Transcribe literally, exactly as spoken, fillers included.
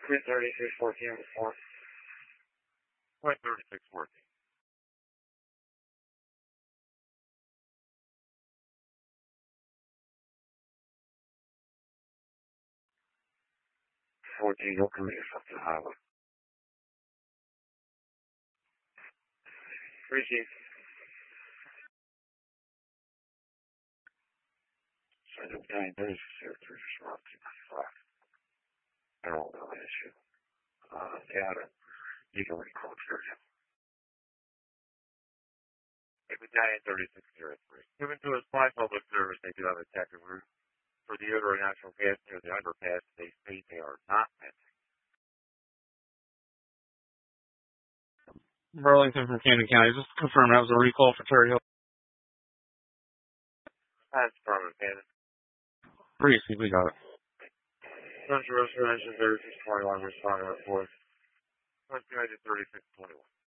Quit thirty-six fourteen on the four. Quit thirty-six fourteen. fourteen, don't commit yourself to the highway. Three Chief. So I don't die in thirty-six zero three, just route two ninety-five. I don't know the issue. Uh, yeah, you can recall thirty. It was down in thirty-six zero three. Given to a supply public service, they do have a detective route for the Odor National Gas near the underpass. They state they are not missing. Burlington from Camden County. Just to confirm that was a recall for Terry Hill. That's permanent, Cannon. Briefly, we got it. Central Restoration thirty-six twenty-one, responding report. West United thirty-six twenty-one.